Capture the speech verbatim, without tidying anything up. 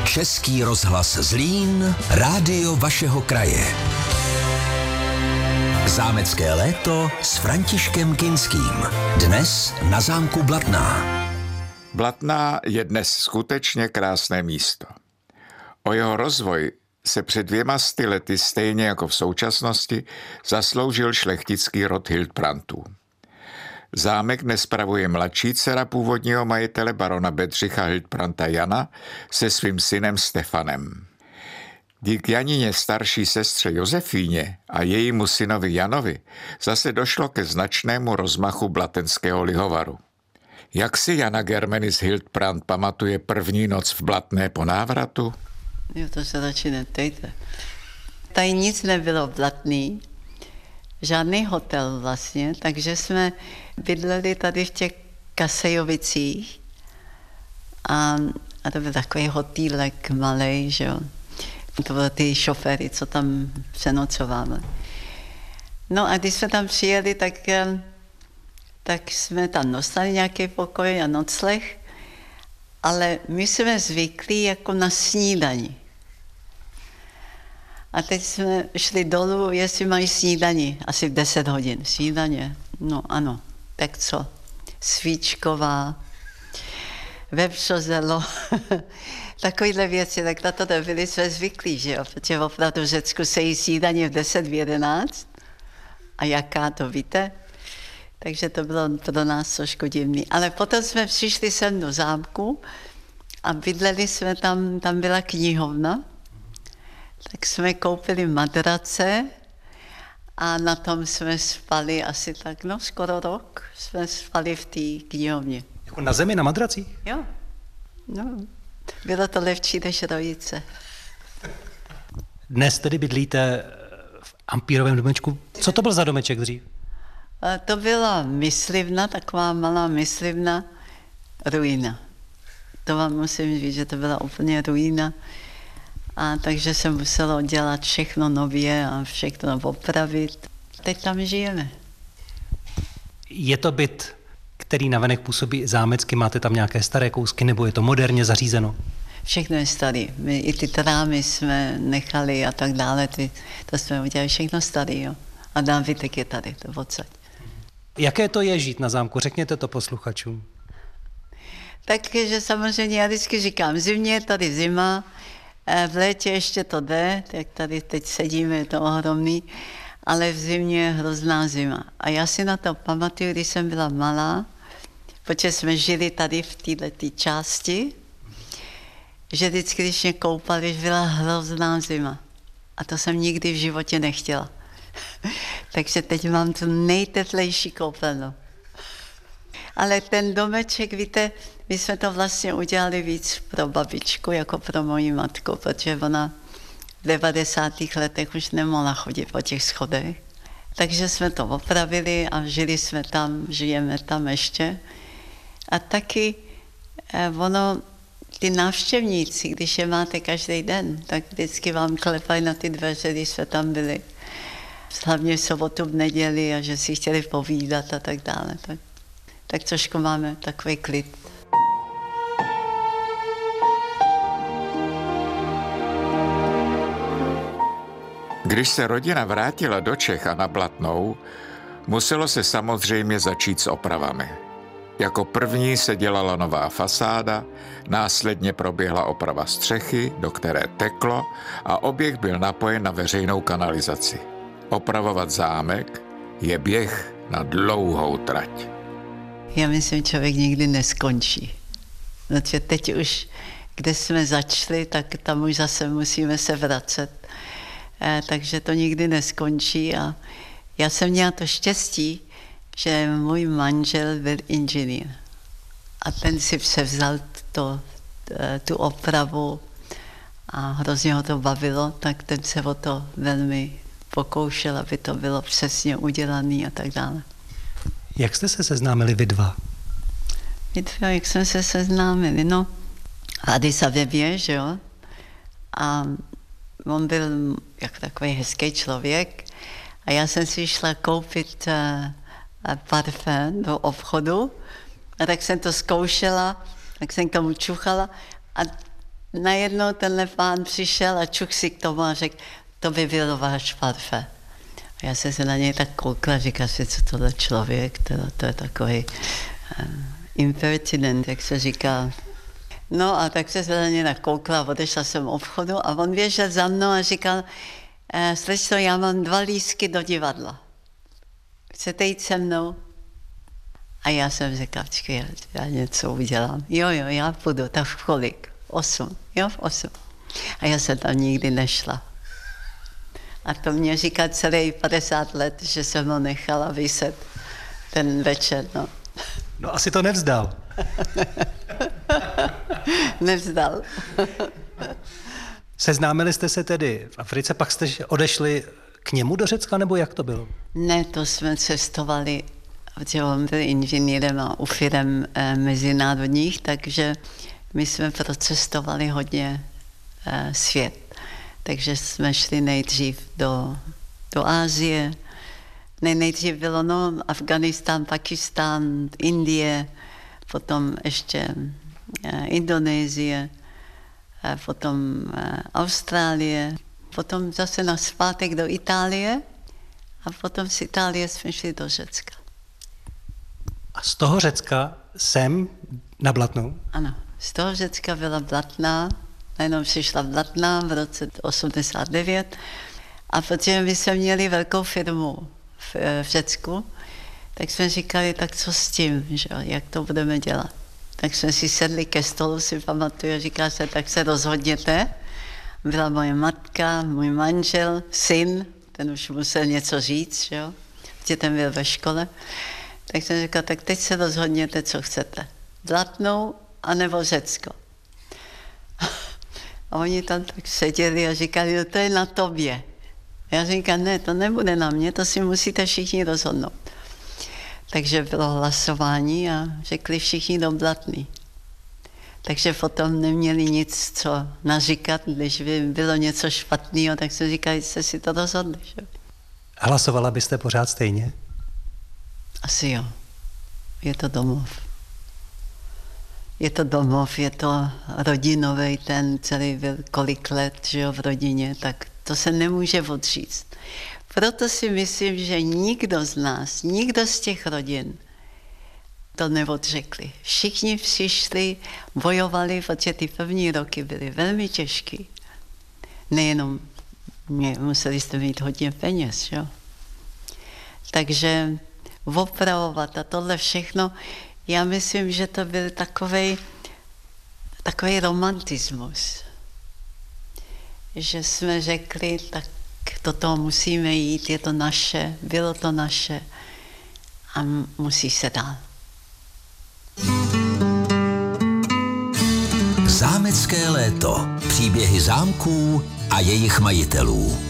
Český rozhlas Zlín, rádio vašeho kraje. Zámecké léto s Františkem Kinským. Dnes na zámku Blatná. Blatná je dnes skutečně krásné místo. O jeho rozvoj se před dvěma sty lety, stejně jako v současnosti, zasloužil šlechtický rod Hildbrandtů. Zámek dnes spravuje mladší dcera původního majitele barona Bedřicha Hildbrandta Jana se svým synem Stefanem. Díky Janině starší sestře Josefíně a jejímu synovi Janovi zase došlo ke značnému rozmachu blatenského lihovaru. Jak si Jana Germenis Hildbrandt pamatuje první noc v Blatné po návratu? Jo, to se radši netejte. Tady nic nebylo v Blatný, žádný hotel vlastně, takže jsme bydleli tady v těch Kasejovicích a, a to byl takový hotýlek malej, že jo. To byly ty šoféry, co tam přenocovali. No a když jsme tam přijeli, tak, tak jsme tam dostali nějaký pokoj a nocleh, ale my jsme zvyklí jako na snídani. A teď jsme šli dolů, jestli mají snídani, asi v deset hodin. Snídaně, no ano, tak co? Svíčková, vepřozelo, takovýhle věci, tak na to nebyli jsme zvyklí, že jo? Protože opravdu v Řecku se jí snídaně v deset, v jedenáct. A jaká, to víte? Takže to bylo pro nás trošku divný. Ale potom jsme přišli sem do zámku a bydleli jsme tam, tam byla knihovna, tak jsme koupili madrace a na tom jsme spali asi tak, no skoro rok jsme spali v té knihovně. Jako na zemi, na madracích? Jo, no, bylo to lepší než rojice. Dnes tedy bydlíte v ampírovém domečku. Co to byl za domeček dřív? A to byla myslivna, taková malá myslivna, ruina. To vám musím říct, že to byla úplně ruina. A takže se muselo dělat všechno nově a všechno opravit. Teď tam žijeme. Je to byt, který navenek působí zámecky? Máte tam nějaké staré kousky, nebo je to moderně zařízeno? Všechno je starý. My i ty trámy jsme nechali a tak dále. Ty, to jsme udělali všechno starý, jo. A nábytek je tady, to odsaď. Jaké to je žít na zámku? Řekněte to posluchačům. Takže samozřejmě já vždycky říkám, v zimě je tady zima, v létě ještě to jde, tak tady teď sedíme, je to ohromný, ale v zimě je hrozná zima. A já si na to pamatuju, když jsem byla malá, protože jsme žili tady v této části, že vždycky, když mě koupali, byla hrozná zima. A to jsem nikdy v životě nechtěla. Takže teď mám tu nejteplejší koupelnu. Ale ten domeček, víte, my jsme to vlastně udělali víc pro babičku, jako pro moji matku, protože ona v devadesátých letech už nemohla chodit po těch schodech. Takže jsme to opravili a žili jsme tam, žijeme tam ještě. A taky eh, ono, ty návštěvníci, když je máte každý den, tak vždycky vám klepají na ty dveře, když jsme tam byli. Hlavně v sobotu, v neděli a že si chtěli povídat a tak dále. Tak, tak trošku máme takový klid. Když se rodina vrátila do Čech a na Blatnou, muselo se samozřejmě začít s opravami. Jako první se dělala nová fasáda, následně proběhla oprava střechy, do které teklo, a objekt byl napojen na veřejnou kanalizaci. Opravovat zámek je běh na dlouhou trať. Já myslím, člověk nikdy neskončí. Protože teď už, kde jsme začali, tak tam už zase musíme se vracet. Eh, takže to nikdy neskončí. A já jsem měla to štěstí, že můj manžel byl inženýr. A ten si převzal to, tu opravu a hrozně ho to bavilo, tak ten se o to velmi pokoušel, aby to bylo přesně udělané a tak dále. Jak jste se seznámili vy dva? My dva, jak jsme se seznámili, no, v Addis Abebě, že jo, a on byl jako takový hezký člověk a já jsem si šla koupit uh, parfém do obchodu a tak jsem to zkoušela, tak jsem k tomu čuchala a najednou tenhle pán přišel a čuk si k tomu a řekl, to by byl váš parfém. A já jsem se na něj tak koukla, říkala si, co tohle člověk, to, to je takový um, impertinent, jak se říká. No a tak jsem se na něj nakoukla, odešla jsem obchodu a on běžel za mnou a říkal, e, slečno, já mám dva lístky do divadla. Chcete jít se mnou? A já jsem řekla, počkej, já něco udělám. Jo, jo, já půjdu, tak v kolik? Osm, jo, v osm. A já jsem tam nikdy nešla. A to mě říká celý padesát let, že jsem ho nechala vyset ten večer, no. No asi to nevzdal. Nevzdal. Seznámili jste se tedy v Africe, pak jste odešli k němu do Řecka, nebo jak to bylo? Ne, to jsme cestovali, protože on byl inženýrem a u firem eh, mezinárodních, takže my jsme procestovali hodně eh, svět. Takže jsme šli nejdřív do, do Asie, ne, nejdřív bylo no, Afganistán, Pakistán, Indie, potom ještě eh, Indonésie, eh, potom eh, Austrálie, potom zase na zpátek do Itálie a potom z Itálie jsme šli do Řecka. A z toho Řecka sem na Blatnou? Ano, z toho Řecka byla Blatná, najednou přišla Blatná v roce osmdesát devět a protože my jsme měli velkou firmu v, v Řecku, tak jsme říkali, tak co s tím, že, jak to budeme dělat. Tak jsme si sedli ke stolu, si pamatuju, říká se, tak se rozhodněte. Byla moje matka, můj manžel, syn, ten už musel něco říct, že jo, protože ten byl ve škole. Tak jsem říkala, tak teď se rozhodněte, co chcete. Blatnou anebo Řecko. A oni tam tak seděli a říkali, no to je na tobě. A já říkám, ne, to nebude na mě, to si musíte všichni rozhodnout. Takže bylo hlasování a řekli všichni do Blatný. Takže potom neměli nic, co naříkat, když by bylo něco špatného, tak jsem říkal, jste si to rozhodli. Že? Hlasovala byste pořád stejně? Asi jo. Je to domov. Je to domov, je to rodinový, ten celý byl kolik let, že jo, v rodině, tak to se nemůže odříct. Proto si myslím, že nikdo z nás, nikdo z těch rodin to neodřekli. Všichni přišli, bojovali, protože ty první roky byly velmi těžký. Nejenom, mě, museli jste mít hodně peněz, jo. Takže opravovat a tohle všechno, já myslím, že to byl takovej, takovej romantismus. Že jsme řekli, tak do toho musíme jít, je to naše, bylo to naše a musí se dál. Zámecké léto. Příběhy zámků a jejich majitelů.